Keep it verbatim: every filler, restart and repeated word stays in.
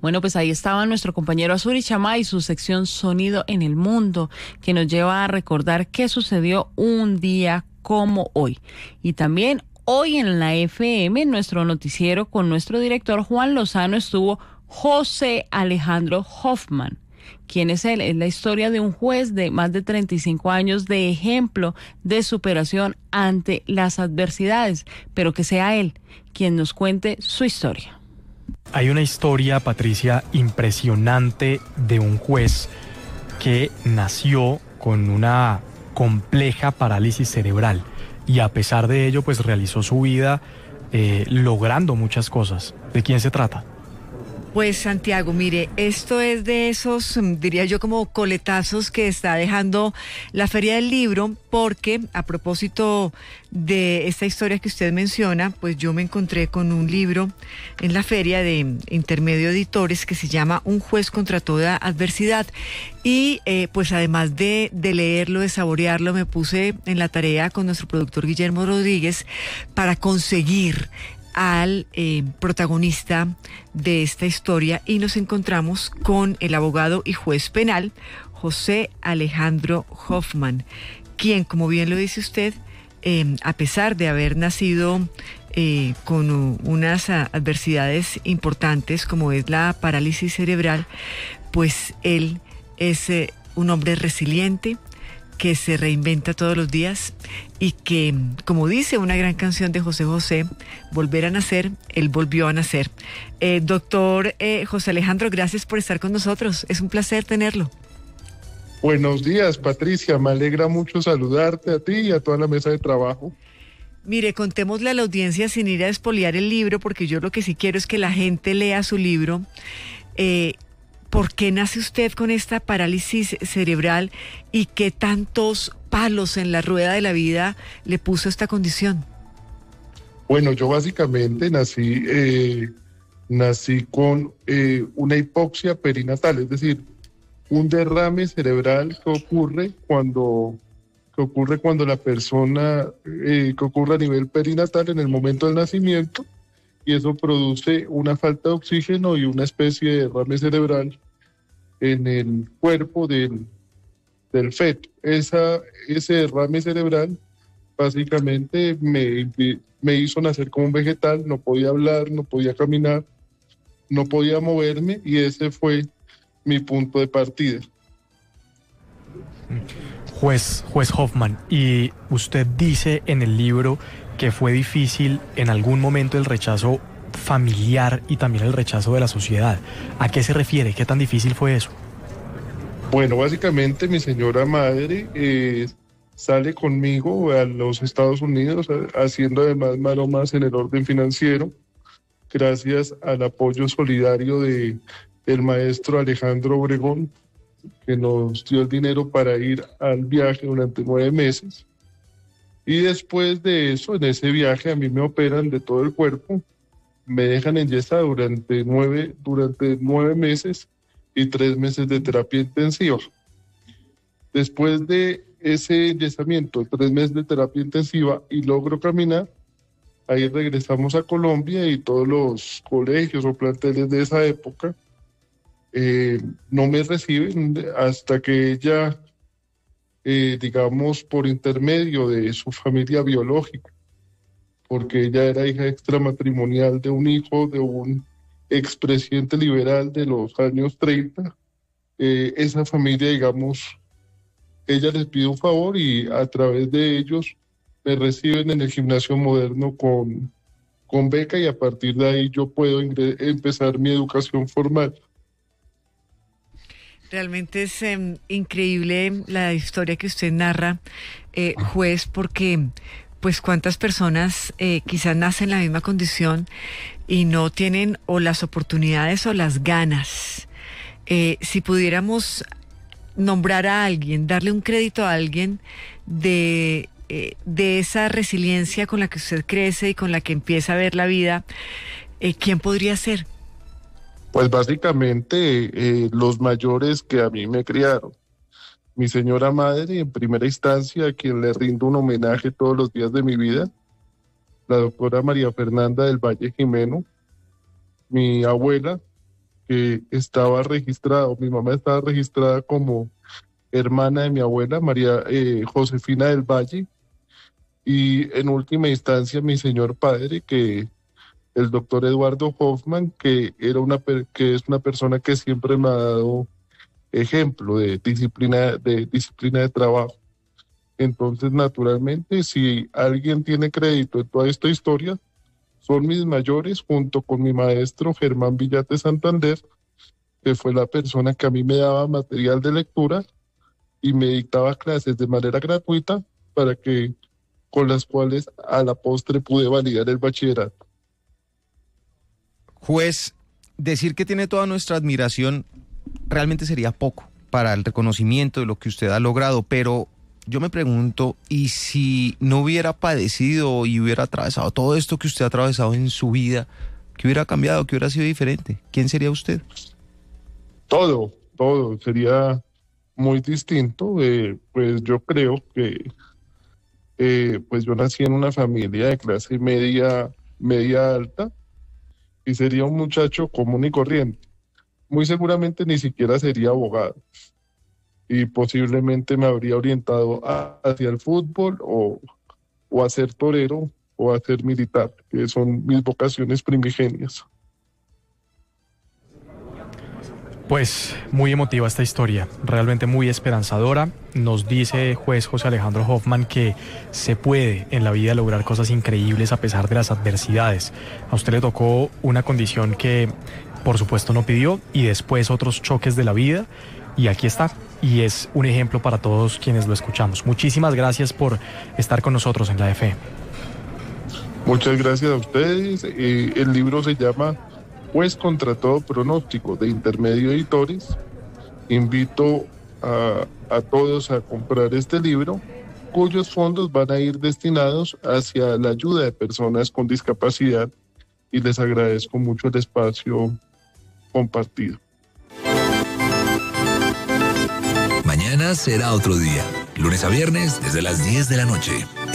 Bueno, pues ahí estaba nuestro compañero Azuri Chama y su sección Sonido en el Mundo, que nos lleva a recordar qué sucedió un día como hoy. Y también hoy en la F M, en nuestro noticiero con nuestro director Juan Lozano, estuvo José Alejandro Hoffman. ¿Quién es él? Es la historia de un juez de más de treinta y cinco años de ejemplo de superación ante las adversidades, pero que sea él quien nos cuente su historia. Hay una historia, Patricia, impresionante de un juez que nació con una compleja parálisis cerebral y a pesar de ello pues realizó su vida eh, logrando muchas cosas. ¿De quién se trata? Pues Santiago, mire, esto es de esos, diría yo, como coletazos que está dejando la Feria del Libro, porque a propósito de esta historia que usted menciona, pues yo me encontré con un libro en la Feria de Intermedio Editores que se llama Un juez contra toda adversidad. Y eh, pues además de, de leerlo, de saborearlo, me puse en la tarea con nuestro productor Guillermo Rodríguez para conseguir al eh, protagonista de esta historia y nos encontramos con el abogado y juez penal José Alejandro Hoffman, quien, como bien lo dice usted, eh, a pesar de haber nacido eh, con uh, unas uh, adversidades importantes como es la parálisis cerebral, pues él es eh, un hombre resiliente, que se reinventa todos los días y que, como dice una gran canción de José José, volver a nacer, él volvió a nacer. Eh, doctor eh, José Alejandro, gracias por estar con nosotros. Es un placer tenerlo. Buenos días, Patricia. Me alegra mucho saludarte a ti y a toda la mesa de trabajo. Mire, contémosle a la audiencia sin ir a expoliar el libro, porque yo lo que sí quiero es que la gente lea su libro. Eh, ¿Por qué nace usted con esta parálisis cerebral y qué tantos palos en la rueda de la vida le puso esta condición? Bueno, yo básicamente nací, eh, nací con eh, una hipoxia perinatal, es decir, un derrame cerebral que ocurre cuando, que ocurre cuando la persona, eh, que ocurre a nivel perinatal en el momento del nacimiento, y eso produce una falta de oxígeno y una especie de derrame cerebral en el cuerpo del, del feto. Esa, ese derrame cerebral básicamente me, me hizo nacer como un vegetal, no podía hablar, no podía caminar, no podía moverme y ese fue mi punto de partida. Juez, juez Hoffman, y usted dice en el libro que fue difícil en algún momento el rechazo familiar y también el rechazo de la sociedad. ¿A qué se refiere? ¿Qué tan difícil fue eso? Bueno, básicamente mi señora madre eh, sale conmigo a los Estados Unidos haciendo además maromas en el orden financiero, gracias al apoyo solidario de el maestro Alejandro Obregón, que nos dio el dinero para ir al viaje durante nueve meses. Y después de eso, en ese viaje, a mí me operan de todo el cuerpo, me dejan enyesada durante nueve, durante nueve meses y tres meses de terapia intensiva. Después de ese enyesamiento, tres meses de terapia intensiva y logro caminar, ahí regresamos a Colombia y todos los colegios o planteles de esa época eh, no me reciben hasta que ella... Eh, digamos, por intermedio de su familia biológica, porque ella era hija extramatrimonial de un hijo de un expresidente liberal de los años treinta. Eh, esa familia, digamos, ella les pide un favor y a través de ellos me reciben en el gimnasio moderno con, con beca y a partir de ahí yo puedo ingre- empezar mi educación formal. Realmente es eh, increíble la historia que usted narra, eh, juez, porque pues cuántas personas eh, quizás nacen en la misma condición y no tienen o las oportunidades o las ganas. Eh, si pudiéramos nombrar a alguien, darle un crédito a alguien de, eh, de esa resiliencia con la que usted crece y con la que empieza a ver la vida, eh, ¿quién podría ser? Pues básicamente eh, los mayores que a mí me criaron. Mi señora madre, en primera instancia, a quien le rindo un homenaje todos los días de mi vida, la doctora María Fernanda del Valle Jimeno, mi abuela, que estaba registrado, mi mamá estaba registrada como hermana de mi abuela, María eh, Josefina del Valle, y en última instancia mi señor padre, que el doctor Eduardo Hoffman, que, era una, que es una persona que siempre me ha dado ejemplo de disciplina, de disciplina de trabajo. Entonces, naturalmente, si alguien tiene crédito en toda esta historia, son mis mayores, junto con mi maestro Germán Villate Santander, que fue la persona que a mí me daba material de lectura y me dictaba clases de manera gratuita para que, con las cuales a la postre pude validar el bachillerato. Juez, decir que tiene toda nuestra admiración realmente sería poco para el reconocimiento de lo que usted ha logrado, pero yo me pregunto, ¿y si no hubiera padecido y hubiera atravesado todo esto que usted ha atravesado en su vida, qué hubiera cambiado, qué hubiera sido diferente? ¿Quién sería usted? Todo, todo sería muy distinto. Eh, pues yo creo que eh, pues yo nací en una familia de clase media, media alta, y sería un muchacho común y corriente. Muy seguramente ni siquiera sería abogado. Y posiblemente me habría orientado a, hacia el fútbol o, o a ser torero o a ser militar, que son mis vocaciones primigenias. Pues muy emotiva esta historia, realmente muy esperanzadora. Nos dice juez José Alejandro Hoffman que se puede en la vida lograr cosas increíbles a pesar de las adversidades. A usted le tocó una condición que por supuesto no pidió y después otros choques de la vida, y aquí está. Y es un ejemplo para todos quienes lo escuchamos. Muchísimas gracias por estar con nosotros en la F M. Muchas gracias a ustedes. Eh, el libro se llama Juez contra todo pronóstico, de Intermedio Editores. Invito a, a todos a comprar este libro, cuyos fondos van a ir destinados hacia la ayuda de personas con discapacidad, y les agradezco mucho el espacio compartido. Mañana será otro día. Lunes a viernes desde las diez de la noche.